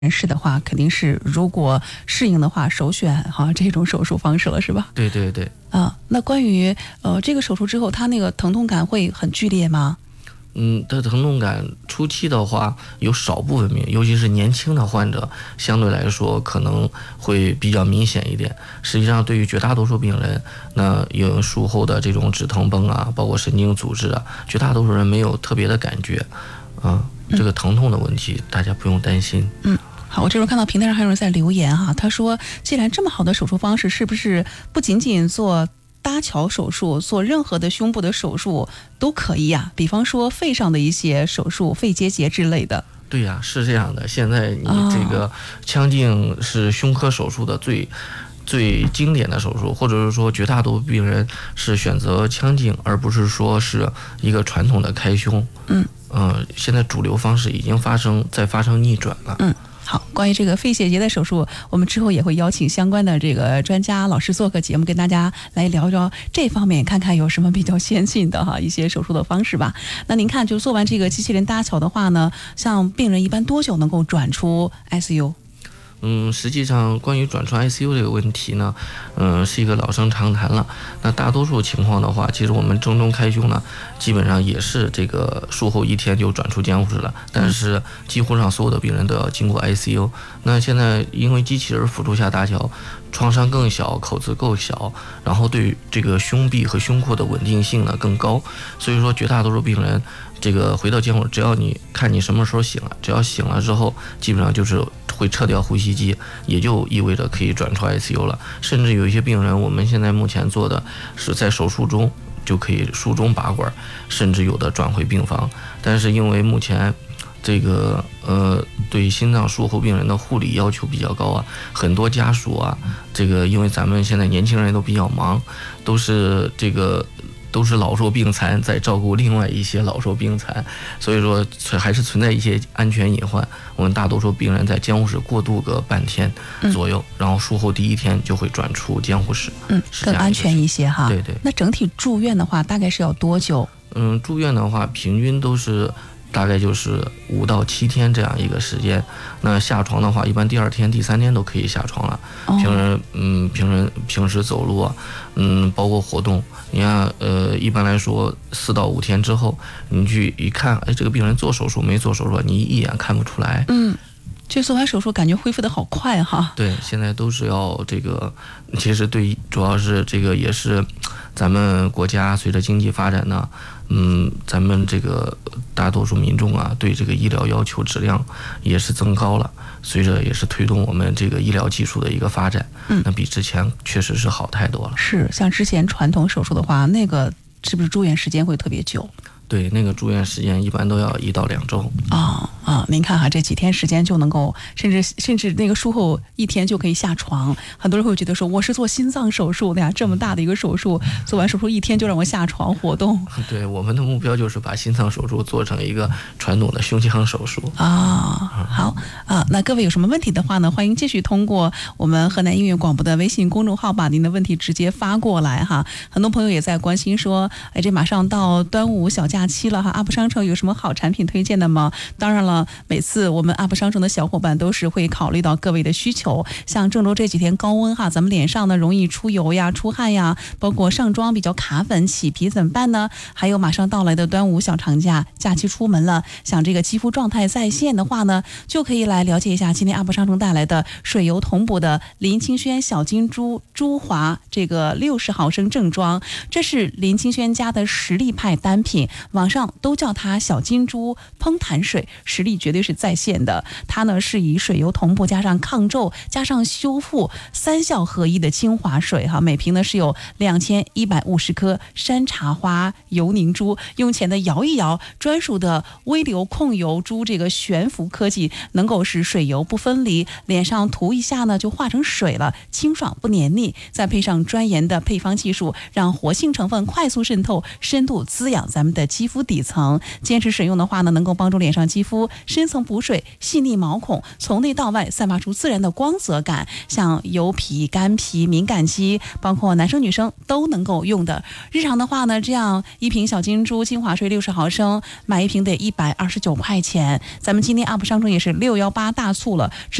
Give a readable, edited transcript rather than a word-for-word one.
人士的话，肯定是如果适应的话，首选这种手术方式了，是吧？ 对对对。 那关于这个手术之后，它那个疼痛感会很剧烈吗？ 它疼痛感初期的话，有少部分病，尤其是年轻的患者，相对来说可能会比较明显一点。实际上，对于绝大多数病人，那有术后的这种止疼绷啊，包括神经阻滞啊，绝大多数人没有特别的感觉。这个疼痛的问题，大家不用担心。 好，我这时候看到平台上还有人在留言他说，既然这么好的手术方式，是不是不仅仅做搭桥手术，做任何的胸部的手术都可以呀？比方说肺上的一些手术，肺结节之类的。 对呀，是这样的。现在你这个腔镜是胸科手术的最经典的手术，或者是说绝大多数病人是选择腔镜，而不是说是一个传统的开胸。现在主流方式已经在发生逆转了。 好，关于这个肺结节的手术，我们之后也会邀请相关的这个专家老师做个节目，跟大家来聊聊这方面，看看有什么比较先进的一些手术的方式吧。那您看，就做完这个机器人搭桥的话呢，像病人一般多久能够转出 ICU？ 实际上关于转出 ICU 这个问题呢，是一个老生常谈了。那大多数情况的话，其实我们正中开胸呢，基本上也是这个术后1天就转出监护室了。但是几乎上所有的病人都要经过 ICU。那现在因为机器人辅助下搭桥，创伤更小，口子够小，然后对这个胸壁和胸廓的稳定性呢更高，所以说绝大多数病人这个回到监护室，只要你看你什么时候醒了，只要醒了之后，基本上就是会撤掉呼吸机，也就意味着可以转出 ICU 了。甚至有一些病人，我们现在目前做的是在手术中就可以术中拔管，甚至有的转回病房。但是因为目前这个对心脏术后病人的护理要求比较高啊，很多家属啊，这个因为咱们现在年轻人都比较忙，都是老弱病残在照顾另外一些老弱病残，所以说还是存在一些安全隐患。我们大多数病人在监护室过渡个半天左右，然后术后第1天就会转出监护室， 更安全一些哈。 对对。 那整体住院的话，大概是要多久？ 住院的话，平均都是大概就是5到7天这样一个时间。那下床的话，一般第2天、第3天都可以下床了。平时走路啊，包括活动，你看，一般来说4到5天之后，你去一看，这个病人做手术没做手术，你一眼看不出来。 就做完手术，感觉恢复的好快哈。 对，现在都是要这个，其实主要是这个也是咱们国家随着经济发展呢，咱们这个大多数民众啊，对这个医疗要求质量也是增高了，随着也是推动我们这个医疗技术的一个发展，那比之前确实是好太多了。 是，像之前传统手术的话，那个是不是住院时间会特别久？ 对，那个住院时间一般都要1到2周。 您看这几天时间就能够，甚至那个术后1天就可以下床。很多人会觉得说，我是做心脏手术的呀，这么大的一个手术，做完手术1天就让我下床活动。 对，我们的目标就是把心脏手术做成一个传统的胸腔手术。 好那各位有什么问题的话呢，欢迎继续通过我们河南音乐广播的微信公众号把您的问题直接发过来哈。很多朋友也在关心说，这马上到端午小假期了哈，UP商城有什么好产品推荐的吗？当然了，每次我们 UP 商城的小伙伴都是会考虑到各位的需求，像郑州这几天高温哈，咱们脸上呢容易出油呀、出汗呀，包括上妆比较卡粉、起皮怎么办呢？还有马上到来的端午小长假，假期出门了，想这个肌肤状态在线的话呢，就可以来了解一下今天 UP 商城带来的水油同补的林清轩小金珠珠华这个60毫升正装，这是林清轩家的实力派单品，网上都叫它小金珠烹弹水，实力绝对是在线的。它呢是以水油同步加上抗皱加上修复3效合一的精华水哈，每瓶呢是有2150克山茶花油凝珠，用前的摇一摇，专属的微流控油珠这个悬浮科技能够使水油不分离，脸上涂一下呢就化成水了，清爽不黏腻，再配上专研的配方技术，让活性成分快速渗透，深度滋养咱们的肌肌肤底层。坚持使用的话呢，能够帮助脸上肌肤深层补水、细腻毛孔，从内到外散发出自然的光泽感。像油皮、干皮、敏感肌，包括男生女生都能够用的。日常的话呢，这样一瓶小金珠精华水60毫升，买一瓶得129块钱。咱们今天 UP 商城也是618大促了。